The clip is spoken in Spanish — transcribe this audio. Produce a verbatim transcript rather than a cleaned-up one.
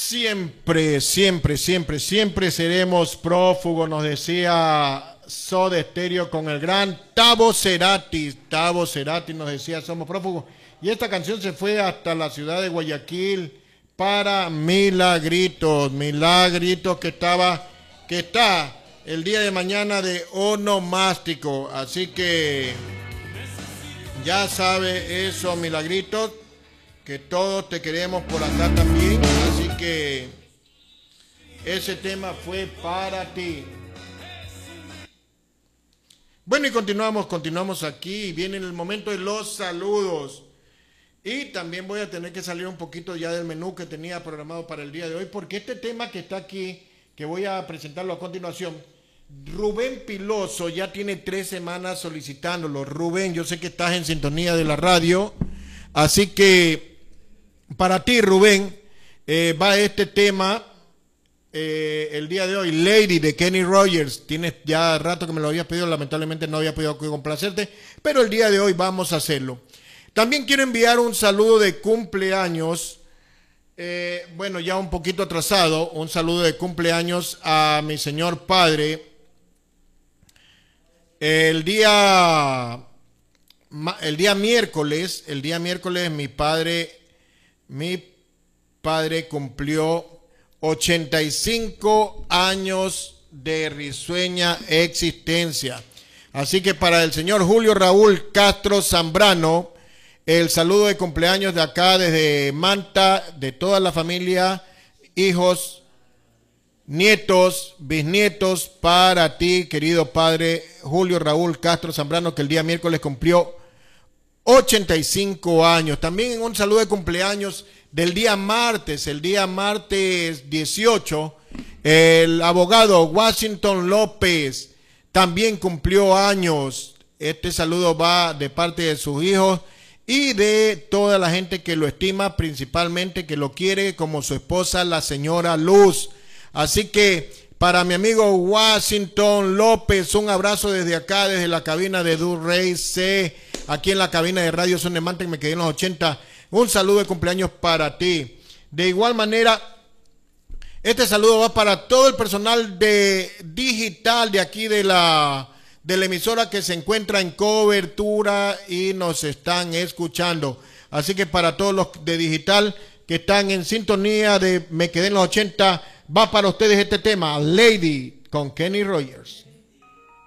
Siempre, siempre, siempre, siempre seremos prófugos, nos decía Soda Stereo con el gran Tavo Cerati. Tavo Cerati nos decía, somos prófugos. Y esta canción se fue hasta la ciudad de Guayaquil para Milagritos. Milagritos que estaba, que está el día de mañana de onomástico. Así que ya sabe eso, Milagritos, que todos te queremos por acá también. Así que ese tema fue para ti. Bueno, y continuamos, continuamos aquí. Viene el momento de los saludos. Y también voy a tener que salir un poquito ya del menú que tenía programado para el día de hoy, porque este tema que está aquí, que voy a presentarlo a continuación, Rubén Piloso ya tiene tres semanas solicitándolo. Rubén, yo sé que estás en sintonía de la radio, así que para ti, Rubén, eh, va este tema eh, el día de hoy, Lady de Kenny Rogers. Tienes ya rato que me lo habías pedido, lamentablemente no había podido complacerte, pero el día de hoy vamos a hacerlo. También quiero enviar un saludo de cumpleaños, eh, bueno, ya un poquito atrasado, un saludo de cumpleaños a mi señor padre. El día, el día miércoles, el día miércoles mi padre, mi padre cumplió ochenta y cinco años de risueña existencia. Así que para el señor Julio Raúl Castro Zambrano, el saludo de cumpleaños de acá desde Manta, de toda la familia, hijos, nietos, bisnietos, para ti, querido padre Julio Raúl Castro Zambrano, que el día miércoles cumplió ochenta y cinco años. También un saludo de cumpleaños del día martes, el día martes dieciocho, el abogado Washington López también cumplió años. Este saludo va de parte de sus hijos y de toda la gente que lo estima, principalmente que lo quiere como su esposa, la señora Luz. Así que para mi amigo Washington López, un abrazo desde acá, desde la cabina de Durrey C, aquí en la cabina de Radio Sonemante, que me quedé en los ochenta. Un saludo de cumpleaños para ti. De igual manera, este saludo va para todo el personal de digital de aquí de la... de la emisora que se encuentra en cobertura y nos están escuchando. Así que para todos los de digital que están en sintonía de Me Quedé en los ochenta, va para ustedes este tema, Lady con Kenny Rogers.